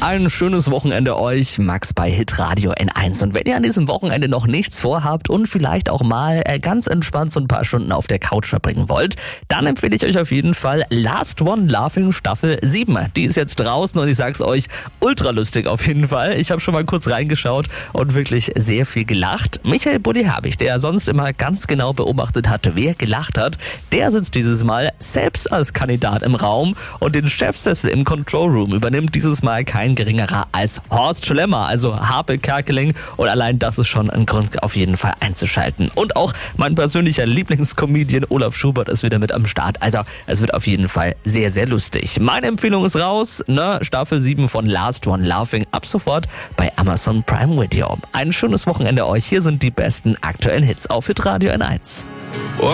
ein schönes Wochenende euch. Max bei Hitradio N1. Und wenn ihr an diesem Wochenende noch nichts vorhabt und vielleicht auch mal ganz entspannt so ein paar Stunden auf der Couch verbringen wollt, dann empfehle ich euch auf jeden Fall Last One Laughing Staffel 7. Die ist jetzt draußen und ich sag's euch, ultra lustig auf jeden Fall. Ich habe schon mal kurz reingeschaut und wirklich sehr viel gelacht. Michael Bulli-Herbig, der sonst immer ganz genau beobachtet hat, wer gelacht hat, der sitzt dieses Mal selbst als Kandidat im Raum und den Chefsessel im Control Room übernimmt dieses Mal kein geringerer als Horst Schlemmer, also Harpe Kerkeling, und allein das ist schon ein Grund auf jeden Fall einzuschalten. Und auch mein persönlicher Lieblingscomedian Olaf Schubert ist wieder mit am Start, also es wird auf jeden Fall sehr, sehr lustig. Meine Empfehlung ist raus, Staffel 7 von Last One Laughing ab sofort bei Amazon Prime Video. Ein schönes Wochenende euch, hier sind die besten aktuellen Hits auf Hitradio N1.